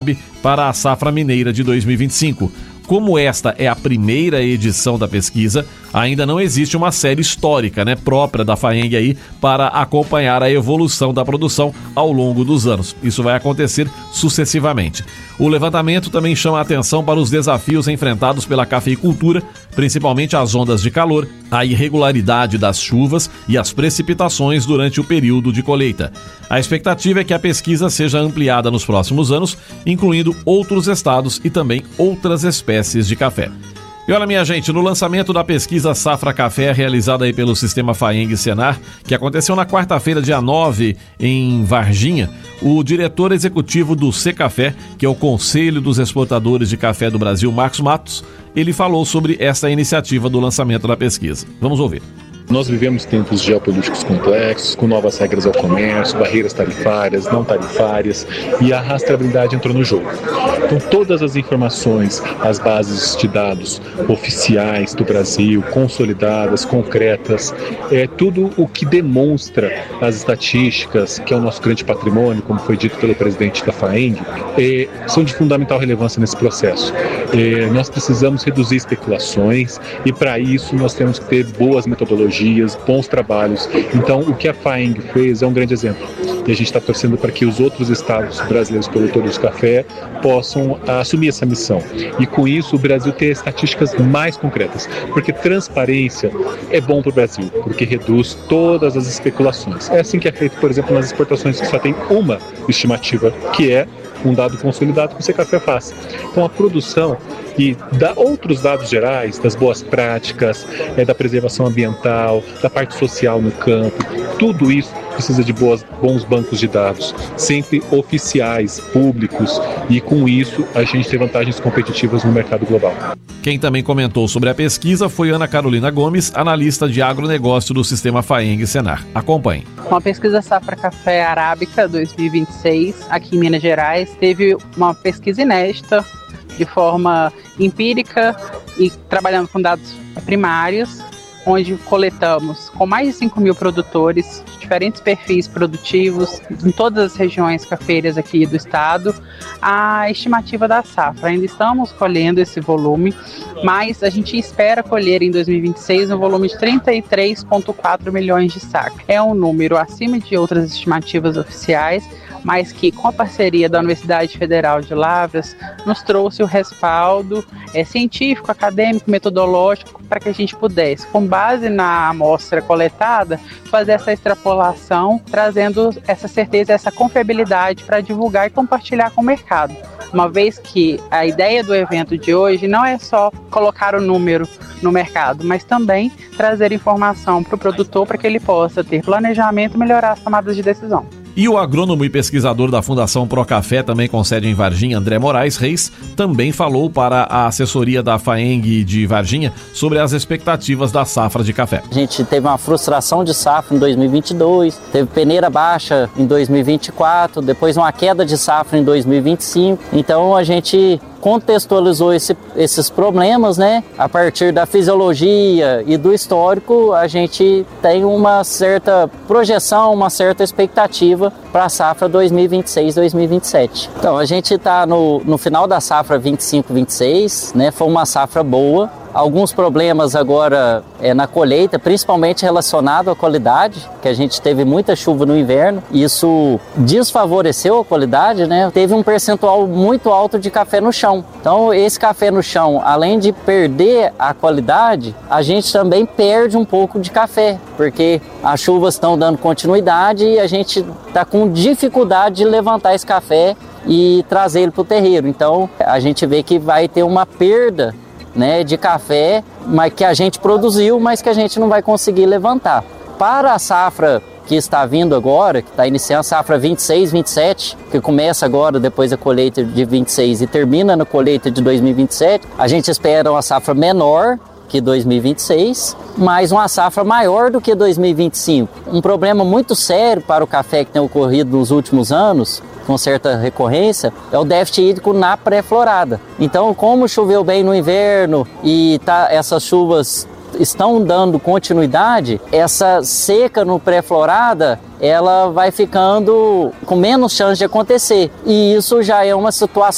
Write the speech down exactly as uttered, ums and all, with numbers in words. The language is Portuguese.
sobe para a safra mineira de dois mil e vinte e cinco. Como esta é a primeira edição da pesquisa, ainda não existe uma série histórica, né, própria da FAENG aí para acompanhar a evolução da produção ao longo dos anos. Isso vai acontecer sucessivamente. O levantamento também chama a atenção para os desafios enfrentados pela cafeicultura, principalmente as ondas de calor, a irregularidade das chuvas e as precipitações durante o período de colheita. A expectativa é que a pesquisa seja ampliada nos próximos anos, incluindo outros estados e também outras espécies de café. E olha, minha gente, no lançamento da pesquisa Safra Café, realizada aí pelo Sistema FAENG-Senar, que aconteceu na quarta-feira, dia nove, em Varginha, o diretor executivo do Secafé, que é o Conselho dos Exportadores de Café do Brasil, Marcos Matos, ele falou sobre essa iniciativa do lançamento da pesquisa. Vamos ouvir. Nós vivemos tempos geopolíticos complexos, com novas regras ao comércio, barreiras tarifárias, não tarifárias, e a rastreabilidade entrou no jogo. Então, todas as informações, as bases de dados oficiais do Brasil, consolidadas, concretas, é tudo o que demonstra as estatísticas, que é o nosso grande patrimônio, como foi dito pelo presidente da FAENG, é, são de fundamental relevância nesse processo. É, nós precisamos reduzir especulações e, para isso, nós temos que ter boas metodologias, bons trabalhos. Então, o que a FAENG fez é um grande exemplo. E a gente está torcendo para que os outros estados brasileiros produtores de café possam assumir essa missão. E com isso, o Brasil ter estatísticas mais concretas. Porque transparência é bom para o Brasil, porque reduz todas as especulações. É assim que é feito, por exemplo, nas exportações, que só tem uma estimativa, que é um dado consolidado que o Secafé faz. Então, a produção e da outros dados gerais, das boas práticas, é, da preservação ambiental, da parte social no campo, tudo isso precisa de boas, bons bancos de dados, sempre oficiais, públicos, e com isso a gente tem vantagens competitivas no mercado global. Quem também comentou sobre a pesquisa foi Ana Carolina Gomes, analista de agronegócio do Sistema FAENG-Senar. Acompanhe. Com a pesquisa Safra Café Arábica dois mil e vinte e seis, aqui em Minas Gerais, teve uma pesquisa inédita, de forma empírica e trabalhando com dados primários, onde coletamos com mais de cinco mil produtores, de diferentes perfis produtivos, em todas as regiões cafeiras aqui do estado, a estimativa da safra. Ainda estamos colhendo esse volume, mas a gente espera colher em dois mil e vinte e seis um volume de trinta e três vírgula quatro milhões de sacas. É um número acima de outras estimativas oficiais, mas que com a parceria da Universidade Federal de Lavras nos trouxe o respaldo é, científico, acadêmico, metodológico para que a gente pudesse, com base na amostra coletada, fazer essa extrapolação, trazendo essa certeza, essa confiabilidade para divulgar e compartilhar com o mercado. Uma vez que a ideia do evento de hoje não é só colocar o número no mercado, mas também trazer informação para o produtor para que ele possa ter planejamento e melhorar as tomadas de decisão. E o agrônomo e pesquisador da Fundação Procafé, também com sede em Varginha, André Moraes Reis, também falou para a assessoria da FAENG de Varginha sobre as expectativas da safra de café. A gente teve uma frustração de safra em dois mil e vinte e dois, teve peneira baixa em dois mil e vinte e quatro, depois uma queda de safra em dois mil e vinte e cinco. Então a gente contextualizou esse, esses problemas, né? A partir da fisiologia e do histórico, a gente tem uma certa projeção, uma certa expectativa para a safra dois mil e vinte e seis, dois mil e vinte e sete. Então, a gente está no, no final da safra vinte e cinco, vinte e seis, né? Foi uma safra boa. Alguns problemas agora é, na colheita, principalmente relacionado à qualidade, que a gente teve muita chuva no inverno. Isso desfavoreceu a qualidade, né? Teve um percentual muito alto de café no chão. Então, esse café no chão, além de perder a qualidade, a gente também perde um pouco de café, porque as chuvas estão dando continuidade e a gente está com dificuldade de levantar esse café e trazer ele para o terreiro. Então, a gente vê que vai ter uma perda, né, de café, mas que a gente produziu, mas que a gente não vai conseguir levantar. Para a safra que está vindo agora, que está iniciando a safra vinte e seis, vinte e sete, que começa agora depois da colheita de vinte e seis e termina na colheita de dois mil e vinte e sete, a gente espera uma safra menor que dois mil e vinte e seis, mas uma safra maior do que dois mil e vinte e cinco. Um problema muito sério para o café que tem ocorrido nos últimos anos, com certa recorrência, é o déficit hídrico na pré-florada. Então, como choveu bem no inverno e tá, essas chuvas estão dando continuidade, essa seca no pré-florada, ela vai ficando com menos chance de acontecer. E isso já é uma situação